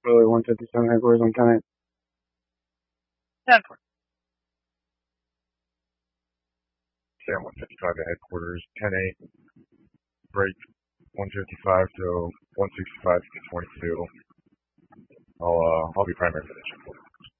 Really 157 headquarters on 10-8. 10 for Sam 155 to headquarters, 10-8, break 155 to 165 to 22. I'll be primary for this report.